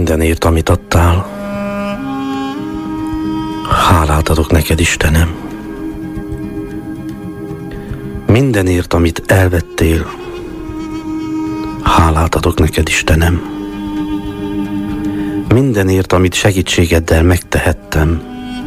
mindenért, amit adtál. Hálát adok neked, Istenem. Mindenért, amit elvettél. Hálát adok neked, Istenem. Mindenért, amit segítségeddel megtehettem.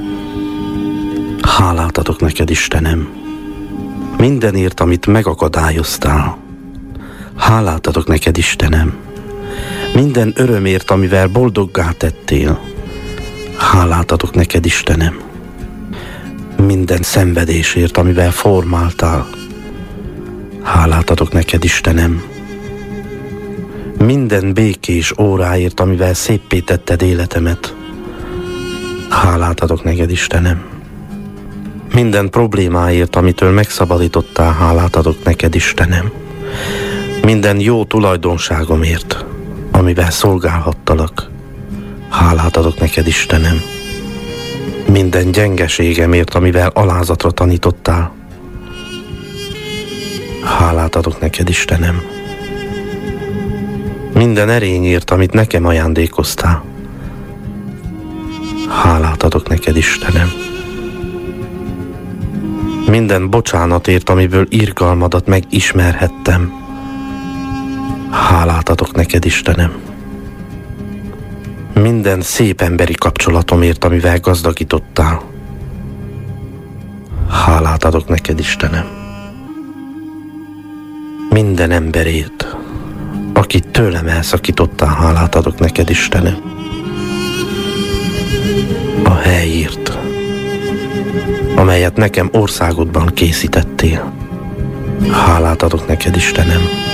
Hálát adok neked, Istenem. Mindenért, amit megakadályoztál. Hálát adok neked, Istenem. Minden örömért, amivel boldoggá tettél. Hálát adok neked, Istenem. Minden szenvedésért, amivel formáltál. Hálát adok neked, Istenem. Minden békés óráért, amivel széppé tetted életemet. Hálát adok neked, Istenem. Minden problémáért, amitől megszabadítottál, hálát adok neked, Istenem. Minden jó tulajdonságomért, amivel szolgálhattalak, hálát adok neked, Istenem. Minden gyengeségemért, amivel alázatra tanítottál, hálát adok neked, Istenem. Minden erényért, amit nekem ajándékoztál, hálát adok neked, Istenem. Minden bocsánatért, amiből irgalmadat megismerhettem, hálát adok neked, Istenem. Minden szép emberi kapcsolatomért, amivel gazdagítottál, hálát adok neked, Istenem. Minden emberért, akit tőlem elszakítottál, hálát adok neked, Istenem. A helyért, amelyet nekem országodban készítettél, hálát adok neked, Istenem.